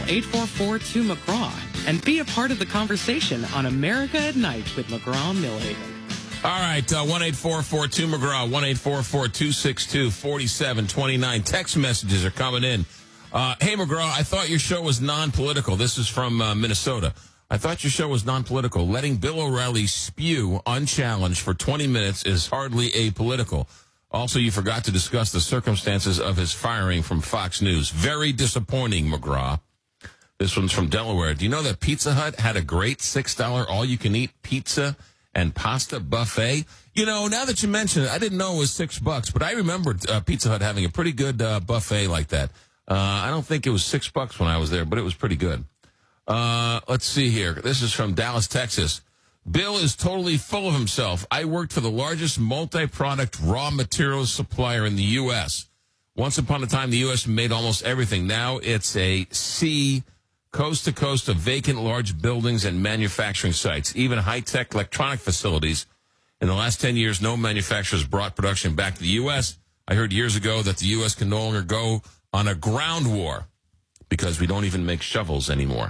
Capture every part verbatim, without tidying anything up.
eight four four two McGraw and be a part of the conversation on America at Night with McGraw-Millhaven. All right, uh, one eight four four two McGraw, one eight four four two six two four seven two nine. Text messages are coming in. Uh, hey, McGraw, I thought your show was non-political. This is from uh, Minnesota. I thought your show was non-political. Letting Bill O'Reilly spew unchallenged for twenty minutes is hardly apolitical. Also, you forgot to discuss the circumstances of his firing from Fox News. Very disappointing, McGraw. This one's from Delaware. Do you know that Pizza Hut had a great six dollar all-you-can-eat pizza and pasta buffet? You know, now that you mention it, I didn't know it was six bucks, but I remembered uh, Pizza Hut having a pretty good uh, buffet like that. Uh, I don't think it was six bucks when I was there, but it was pretty good. Uh, let's see here. This is from Dallas, Texas. Bill is totally full of himself. I worked for the largest multi-product raw materials supplier in the U S. Once upon a time, the U S made almost everything. Now it's a sea, coast to coast of vacant large buildings and manufacturing sites, even high-tech electronic facilities. In the last ten years, no manufacturers brought production back to the U S. I heard years ago that the U S can no longer go on a ground war because we don't even make shovels anymore.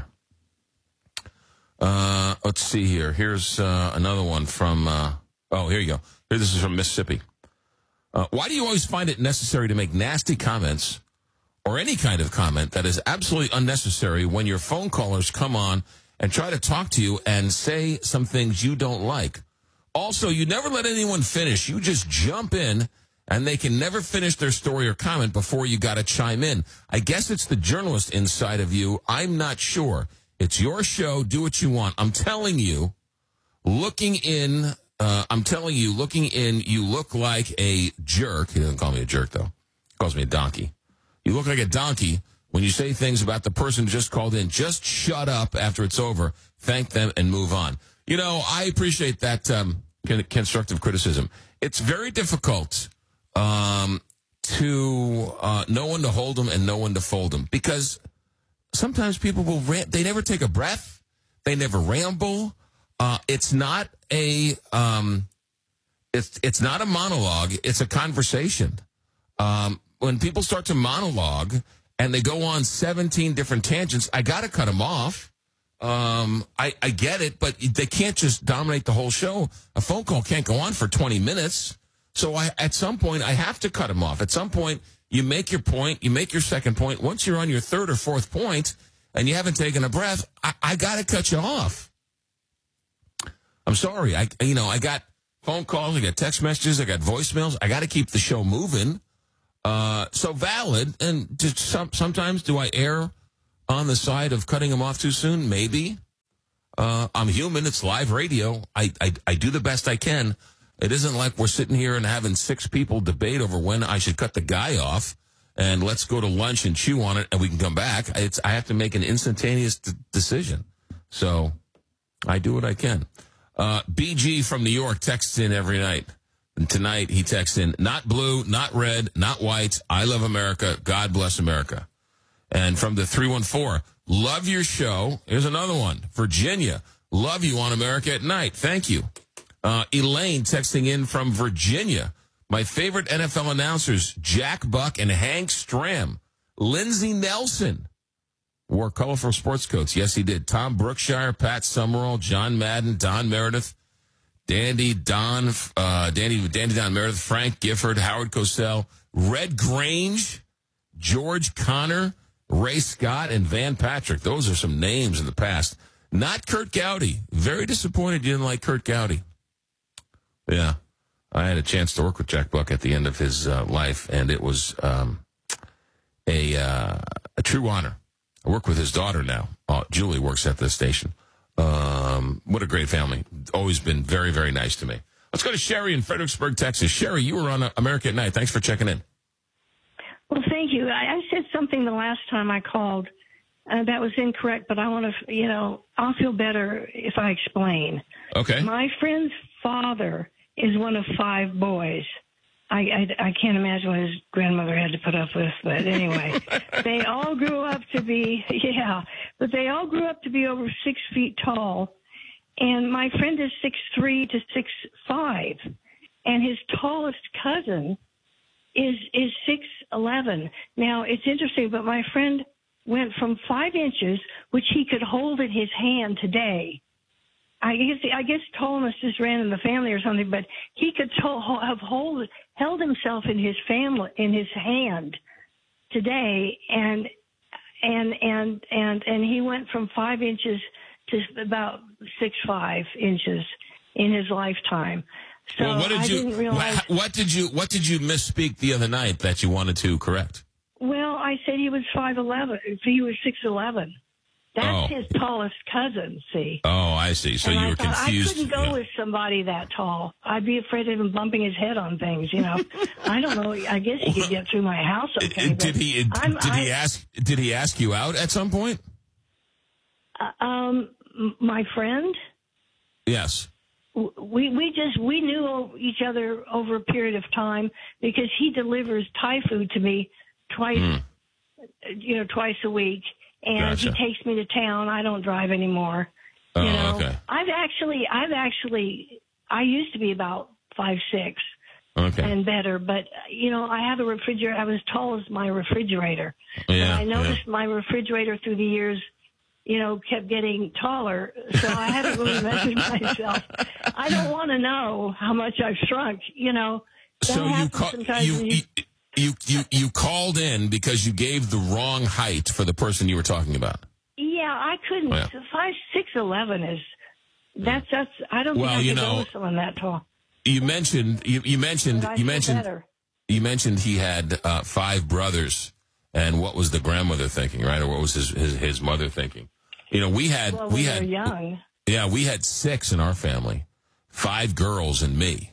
Uh, let's see here. Here's uh, another one from, uh, oh, here you go. Here, this is from Mississippi. Uh, why do you always find it necessary to make nasty comments or any kind of comment that is absolutely unnecessary when your phone callers come on and try to talk to you and say some things you don't like? Also, you never let anyone finish. You just jump in, and they can never finish their story or comment before you got to chime in. I guess it's the journalist inside of you. I'm not sure. It's your show. Do what you want. I'm telling you, looking in, uh, I'm telling you, looking in, you look like a jerk. He doesn't call me a jerk, though. He calls me a donkey. You look like a donkey when you say things about the person who just called in. Just shut up after it's over. Thank them and move on. You know, I appreciate that um, constructive criticism. It's very difficult um, to uh, know when to hold them and know when to fold them, because sometimes people will rant. They never take a breath. They never ramble. Uh, it's not a um, it's it's not a monologue. It's a conversation. Um, when people start to monologue and they go on seventeen different tangents, I got to cut them off. Um, I, I get it, but they can't just dominate the whole show. A phone call can't go on for twenty minutes. So I, at some point, I have to cut them off. At some point, you make your point, you make your second point. Once you're on your third or fourth point and you haven't taken a breath, I, I got to cut you off. I'm sorry. I, you know, I got phone calls, I got text messages, I got voicemails. I got to keep the show moving. Uh, so valid. And just some, sometimes do I err on the side of cutting them off too soon? Maybe. Uh, I'm human. It's live radio. I, I, I do the best I can. It isn't like we're sitting here and having six people debate over when I should cut the guy off and let's go to lunch and chew on it and we can come back. It's, I have to make an instantaneous d- decision. So I do what I can. Uh, B G from New York texts in every night. And tonight he texts in, not blue, not red, not white. I love America. God bless America. And from the three one four, love your show. Here's another one. Virginia, love you on America at Night. Thank you. Uh, Elaine texting in from Virginia. My favorite N F L announcers, Jack Buck and Hank Stram. Lindsey Nelson wore colorful sports coats. Yes, he did. Tom Brookshire, Pat Summerall, John Madden, Don Meredith, Dandy Don, uh, Dandy, Dandy Don Meredith, Frank Gifford, Howard Cosell, Red Grange, George Connor, Ray Scott, and Van Patrick. Those are some names in the past. Not Kurt Gowdy. Very disappointed you didn't like Kurt Gowdy. Yeah. I had a chance to work with Jack Buck at the end of his uh, life, and it was um, a uh, a true honor. I work with his daughter now. Uh, Julie works at the station. Um, what a great family. Always been very, very nice to me. Let's go to Sherry in Fredericksburg, Texas. Sherry, you were on America at Night. Thanks for checking in. Well, thank you. I, I said something the last time I called uh, that was incorrect, but I want to, you know, I'll feel better if I explain. Okay. My friend's father is one of five boys. I, I, I can't imagine what his grandmother had to put up with, but anyway, they all grew up to be, yeah, but they all grew up to be over six feet tall. And my friend is six three to six five, and his tallest cousin is is six eleven. Now, it's interesting, but my friend went from five inches, which he could hold in his hand today. I guess I guess tallness just ran in the family or something, but he could to- have hold held himself in his family in his hand today, and and and and and he went from five inches to about six five inches in his lifetime. So well, what did I you didn't realize. what, what did you what did you misspeak the other night that you wanted to correct? Well, I said he was five eleven. He was six eleven. That's Oh. his tallest cousin, see. Oh, I see. So and you I were thought, confused. I couldn't go Yeah. with somebody that tall. I'd be afraid of him bumping his head on things, you know. I don't know. I guess he could get through my house okay. did he I'm, did he I, ask did he ask you out at some point? uh, um, m- my friend, Yes. w- we we just we knew each other over a period of time because he delivers Thai food to me twice, Mm. you know, twice a week. And Gotcha. he takes me to town. I don't drive anymore. You Oh, know, okay. I've actually, I've actually, I used to be about five six Okay. and better, but you know, I have a refrigerator. I was tall as my refrigerator. And Yeah. I noticed yeah. my refrigerator through the years, you know, kept getting taller. So I haven't really measured myself. I don't want to know how much I've shrunk. You know, that So you happens ca- sometimes you, when you you you you called in because you gave the wrong height for the person you were talking about. Yeah, I couldn't. Yeah. Five six eleven is that's that's. I don't Well, think I you could know, go with someone that tall. You mentioned you, you mentioned But I you feel mentioned better. you mentioned he had uh, five brothers, and what was the grandmother thinking, right, or what was his his, his mother thinking? You know, we had Well, we when had they're young. yeah we had six in our family, five girls and me,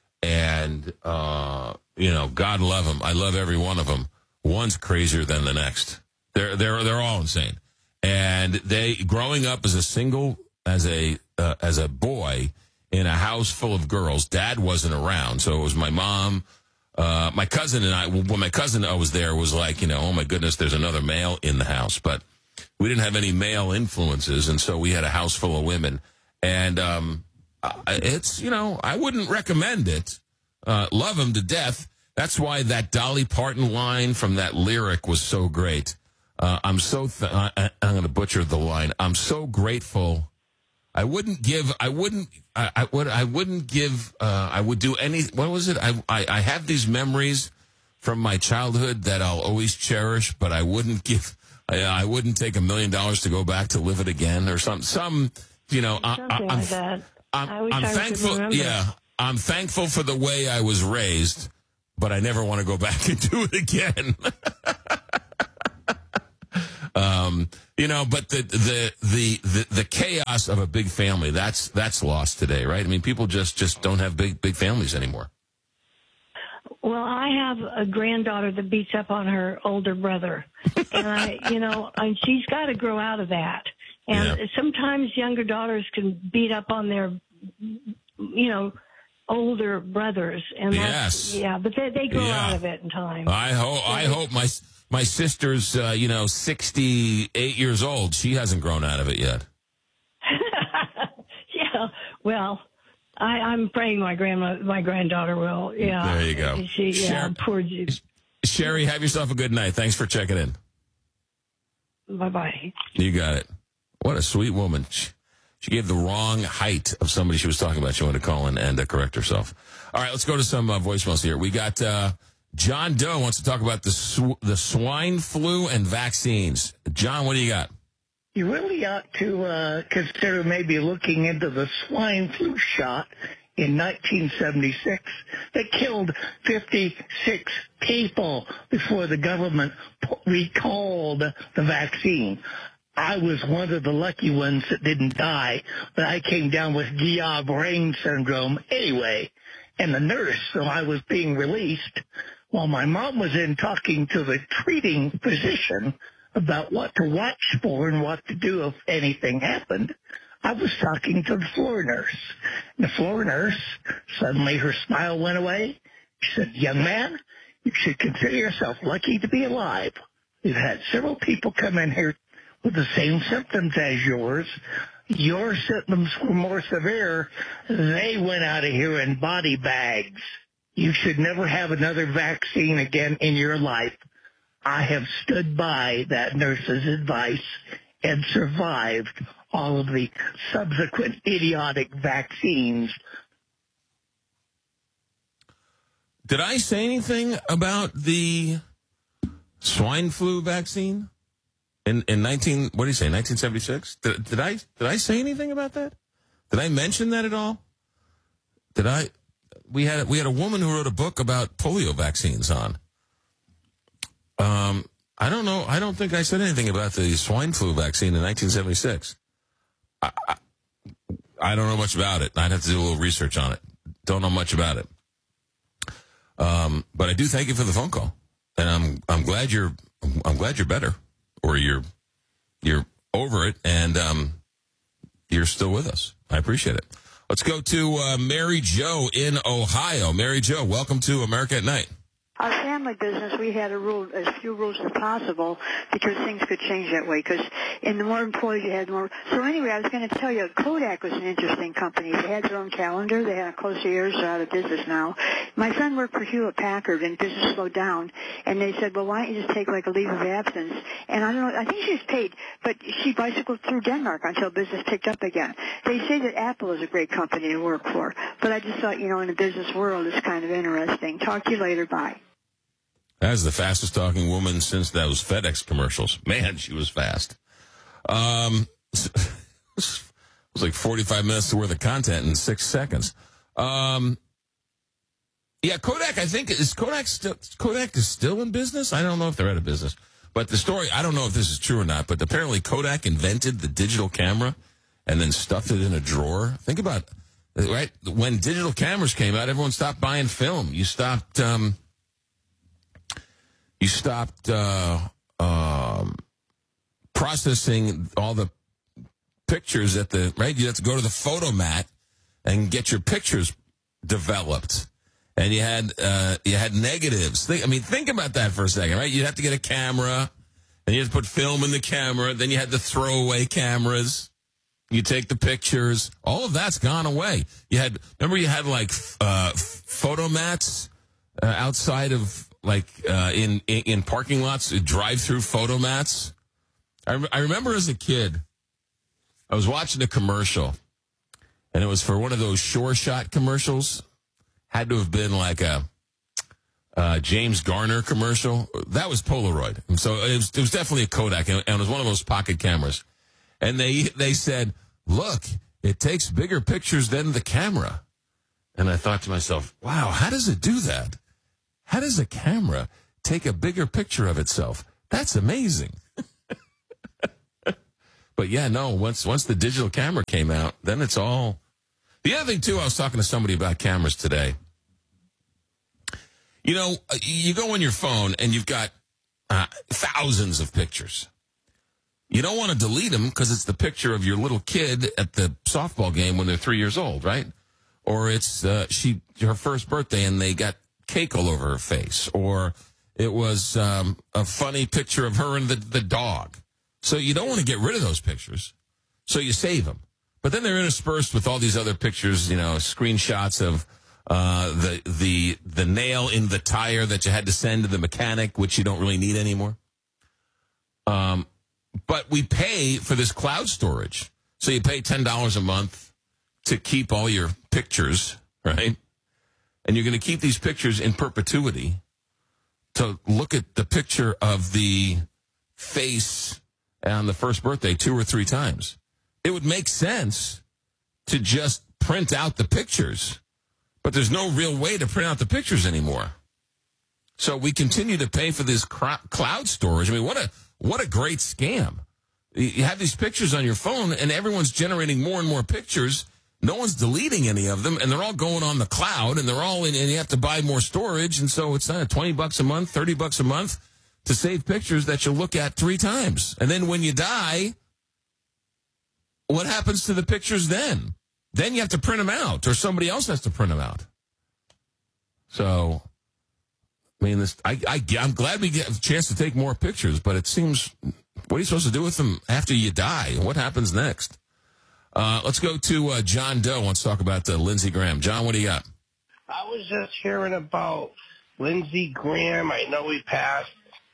and uh, you know, God love them. I love every one of them. One's crazier than the next. They're they're they're all insane. And they growing up as a single as a uh, as a boy in a house full of girls. Dad wasn't around, so it was my mom, uh, my cousin, and I. When my cousin I was there, was like, you know, oh my goodness, there's another male in the house, but we didn't have any male influences, and so we had a house full of women. And um, it's, you know, I wouldn't recommend it. Uh, love him to death. That's why that Dolly Parton line from that lyric was so great. Uh, I'm so, th- I, I'm going to butcher the line. I'm so grateful. I wouldn't give, I wouldn't, I, I would, I wouldn't give, uh, I would do any, what was it? I, I, I have these memories from my childhood that I'll always cherish, but I wouldn't give, I, I wouldn't take a million dollars to go back to live it again or something. Some, you know, I, Something I, I'm, like that. I'm, I wish I'm I could thankful. remember. Yeah. I'm thankful for the way I was raised, but I never want to go back and do it again. um, you know, but the, the, the, the, the chaos of a big family, that's, that's lost today, right? I mean, people just, just don't have big, big families anymore. Well, I have a granddaughter that beats up on her older brother, and I, you know, and she's got to grow out of that. And Yeah. sometimes younger daughters can beat up on their, you know, older brothers, and that's, Yes. yeah, but they they grow Yeah. out of it in time. I hope, I hope my, my sister's, uh, you know, sixty-eight years old. She hasn't grown out of it yet. Yeah, well, I, I'm praying my grandma, my granddaughter will. Yeah, There you go. She, yeah, Sher- poor. Ju- Sherry, have yourself a good night. Thanks for checking in. Bye bye. You got it. What a sweet woman. She, she gave the wrong height of somebody she was talking about. She wanted to call in and uh, correct herself. All right, let's go to some uh, voicemails here. We got uh, John Doe wants to talk about the sw- the swine flu and vaccines. John, what do you got? You really ought to uh, consider maybe looking into the swine flu shot in nineteen seventy-six that killed fifty-six people before the government recalled the vaccine. I was one of the lucky ones that didn't die, but I came down with Guillain-Barré syndrome anyway. And the nurse, so I was being released, while my mom was in talking to the treating physician about what to watch for and what to do if anything happened, I was talking to the floor nurse. And the floor nurse, suddenly her smile went away. She said, "Young man, you should consider yourself lucky to be alive. We've had several people come in here with the same symptoms as yours. Your symptoms were more severe. They went out of here in body bags. You should never have another vaccine again in your life. I have stood by that nurse's advice and survived all of the subsequent idiotic vaccines. Did I say anything about the swine flu vaccine in in nineteen? What did he say? Nineteen seventy six. Did, did I did I say anything about that? Did I mention that at all? Did I? We had we had a woman who wrote a book about polio vaccines on. Um, I don't know. I don't think I said anything about the swine flu vaccine in nineteen seventy six. I, I, I don't know much about it. I'd have to do a little research on it. Don't know much about it. Um, but I do thank you for the phone call, and I'm I'm glad you're I'm glad you're better, or you're you're over it, and um, you're still with us. I appreciate it. Let's go to uh, Mary Jo in Ohio. Mary Jo, welcome to America at Night. Our family business, we had a rule, as few rules as possible, because things could change that way. Because in the more employees you had, the more. So anyway, I was going to tell you, Kodak was an interesting company. They had their own calendar. They had close to years. They're out of business now. My friend worked for Hewlett Packard, and business slowed down. And they said, well, why don't you just take like a leave of absence? And I don't know. I think she was paid, but she bicycled through Denmark until business picked up again. They say that Apple is a great company to work for, but I just thought, you know, in the business world, it's kind of interesting. Talk to you later. Bye. That's the fastest talking woman since those FedEx commercials. Man, she was fast. Um, it was like forty-five minutes to worth of content in six seconds. Um, yeah, Kodak, I think, is Kodak still, Kodak is still in business? I don't know if they're out of business. But the story, I don't know if this is true or not, but apparently Kodak invented the digital camera and then stuffed it in a drawer. Think about, right, when digital cameras came out, everyone stopped buying film. You stopped, um, You stopped uh, um, processing all the pictures at the, right? You had to go to the photomat and get your pictures developed. And you had uh, you had negatives. Think, I mean, think about that for a second, right? You had to get a camera, and you had to put film in the camera. Then you had the throwaway cameras. You take the pictures. All of that's gone away. You had, remember you had like uh, photomats uh, outside of, like uh, in, in in parking lots, drive-through photomats. I, re- I remember as a kid, I was watching a commercial, and it was for one of those Sure Shot commercials. Had to have been like a uh, James Garner commercial. That was Polaroid, and so it was, it was definitely a Kodak, and, and it was one of those pocket cameras. And they they said, "Look, it takes bigger pictures than the camera." And I thought to myself, "Wow, how does it do that? How does a camera take a bigger picture of itself? That's amazing." But yeah, no, once once the digital camera came out, then it's all. The other thing, too, I was talking to somebody about cameras today. You know, you go on your phone and you've got uh, thousands of pictures. You don't want to delete them because it's the picture of your little kid at the softball game when they're three years old, right? Or it's uh, she her first birthday and they got cake all over her face, or it was um, a funny picture of her and the, the dog. So you don't want to get rid of those pictures, so you save them. But then they're interspersed with all these other pictures, you know, screenshots of uh, the the the nail in the tire that you had to send to the mechanic, which you don't really need anymore. Um, but we pay for this cloud storage, so you pay ten dollars a month to keep all your pictures, right? And you're going to keep these pictures in perpetuity to look at the picture of the face on the first birthday two or three times. It would make sense to just print out the pictures, but there's no real way to print out the pictures anymore. So we continue to pay for this cr- cloud storage. I mean, what a what a great scam. You have these pictures on your phone, and everyone's generating more and more pictures. No one's deleting any of them, and they're all going on the cloud, and they're all in, and you have to buy more storage, and so it's not twenty bucks a month, thirty bucks a month to save pictures that you'll look at three times. And then when you die, what happens to the pictures then? Then you have to print them out, or somebody else has to print them out. So, I mean, this, I, I, I'm glad we get a chance to take more pictures, but it seems, what are you supposed to do with them after you die? What happens next? Uh, let's go to uh, John Doe. Let's talk about uh, Lindsey Graham. John, what do you got? I was just hearing about Lindsey Graham. I know he passed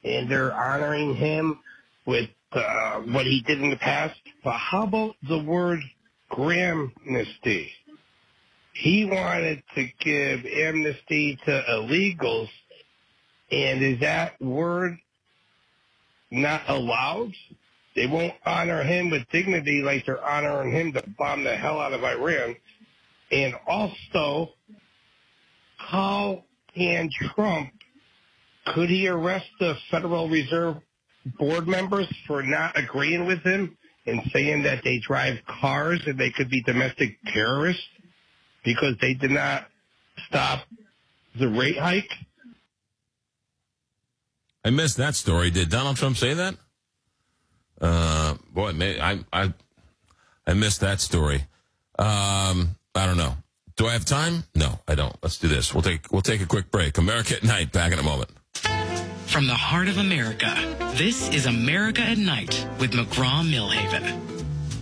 and they're honoring him with uh, what he did in the past. But how about the word Gramnesty? He wanted to give amnesty to illegals, and is that word not allowed? They won't honor him with dignity like they're honoring him to bomb the hell out of Iran. And also, how can Trump, could he arrest the Federal Reserve board members for not agreeing with him and saying that they drive cars and they could be domestic terrorists because they did not stop the rate hike? I missed that story. Did Donald Trump say that? Uh, boy, may, I, I, I missed that story. Um, I don't know. Do I have time? No, I don't. Let's do this. We'll take, we'll take a quick break. America at Night, back in a moment. From the heart of America, this is America at Night with McGraw-Millhaven.